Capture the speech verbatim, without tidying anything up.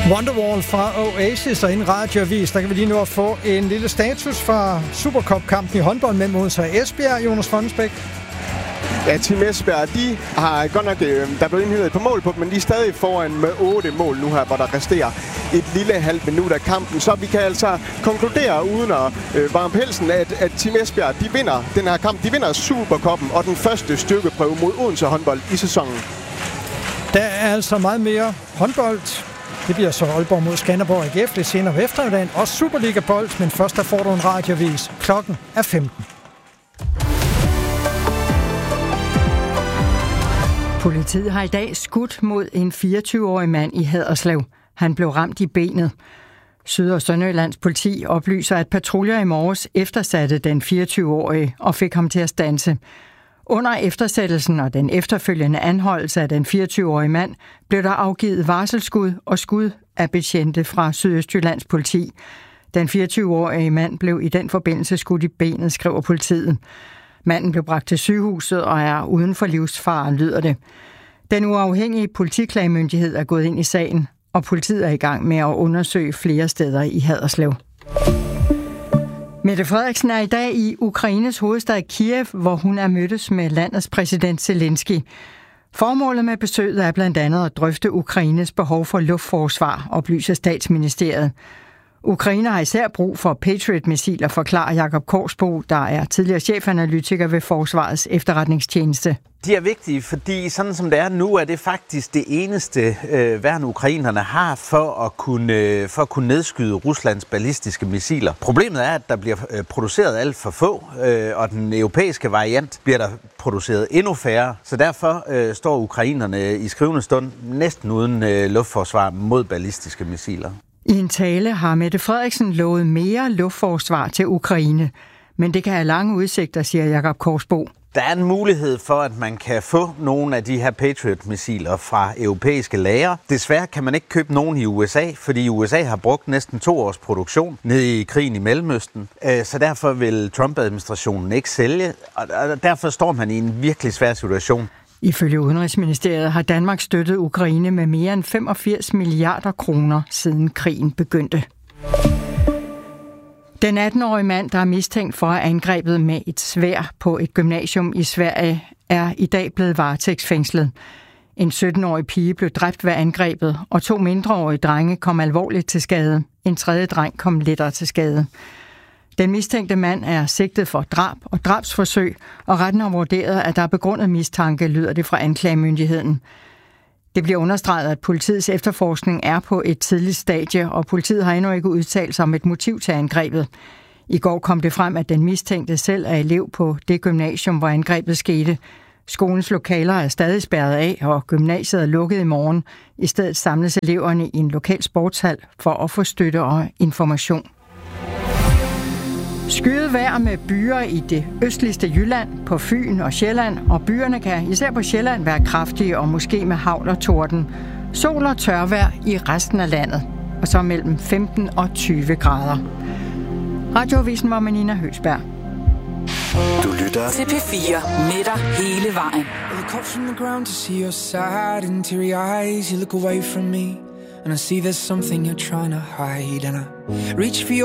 Wonderwall fra Oasis og en radioavis. Der kan vi lige nu at få en lille status fra Supercup-kampen i håndbold mellem Odense og Esbjerg. Jonas Fonnesbæk. Ja, Team Esbjerg, de har godt nok, der blev indhyldet et par mål på, men de er stadig foran med otte mål nu her, hvor der resterer et lille halvt minut af kampen. Så vi kan altså konkludere, uden at øh, varme pelsen, at, at Team Esbjerg, de vinder den her kamp. De vinder Supercuppen og den første styrkeprøve mod Odense håndbold i sæsonen. Der er altså meget mere håndbold. Det bliver så Aalborg mod Skanderborg A G F lidt senere på eftermiddagen. Og Superliga-bold, men først der får du en radioavis. Klokken er femten. Politiet har i dag skudt mod en fireogtyve-årig mand i Haderslev. Han blev ramt i benet. Syd- og Sønderjyllands politi oplyser, at patruljer i morges eftersatte den fireogtyve-årige og fik ham til at standse. Under eftersættelsen og den efterfølgende anholdelse af den fireogtyve-årige mand blev der afgivet varselsskud og skud af betjente fra Sydøstjyllands politi. Den fireogtyve-årige mand blev i den forbindelse skudt i benet, skriver politiet. Manden blev bragt til sygehuset og er uden for livsfare, lyder det. Den uafhængige politiklagemyndighed er gået ind i sagen, og politiet er i gang med at undersøge flere steder i Haderslev. Mette Frederiksen er i dag i Ukraines hovedstad Kiev, hvor hun er mødtes med landets præsident Zelensky. Formålet med besøget er blandt andet at drøfte Ukraines behov for luftforsvar, oplyser Statsministeriet. Ukraine har især brug for Patriot-missiler, forklarer Jakob Korsbo, der er tidligere chefanalytiker ved Forsvarets efterretningstjeneste. De er vigtige, fordi sådan som det er nu, er det faktisk det eneste øh, værn ukrainerne har for at, kunne, øh, for at kunne nedskyde Ruslands ballistiske missiler. Problemet er, at der bliver øh, produceret alt for få, øh, og den europæiske variant bliver der produceret endnu færre. Så derfor øh, står ukrainerne i skrivende stund næsten uden øh, luftforsvar mod ballistiske missiler. I en tale har Mette Frederiksen lovet mere luftforsvar til Ukraine, men det kan have lange udsigter, siger Jakob Korsbo. Der er en mulighed for, at man kan få nogle af de her Patriot-missiler fra europæiske lagre. Desværre kan man ikke købe nogen i U S A, fordi U S A har brugt næsten to års produktion nede i krigen i Mellemøsten. Så derfor vil Trump-administrationen ikke sælge, og derfor står man i en virkelig svær situation. Ifølge Udenrigsministeriet har Danmark støttet Ukraine med mere end femogfirs milliarder kroner, siden krigen begyndte. Den atten-årige mand, der er mistænkt for at angrebet med et sværd på et gymnasium i Sverige, er i dag blevet varetægtsfængslet. En sytten-årig pige blev dræbt ved angrebet, og to mindreårige drenge kom alvorligt til skade. En tredje dreng kom lettere til skade. Den mistænkte mand er sigtet for drab og drabsforsøg, og retten har vurderet, at der er begrundet mistanke, lyder det fra anklagemyndigheden. Det bliver understreget, at politiets efterforskning er på et tidligt stadie, og politiet har endnu ikke udtalt sig om et motiv til angrebet. I går kom det frem, at den mistænkte selv er elev på det gymnasium, hvor angrebet skete. Skolens lokaler er stadig spærret af, og gymnasiet er lukket i morgen. I stedet samles eleverne i en lokal sportshal for at få støtte og information. Skyet vejr med byer i det østligste Jylland, på Fyn og Sjælland, og byerne kan især på Sjælland være kraftige og måske med hagl og torden. Sol og tørvejr i resten af landet, og så mellem femten og tyve grader. Radioavisen var med Nina Høsberg. Du lytter til P fire med dig hele vejen. And I see there's something you're trying to hide, and I reach for your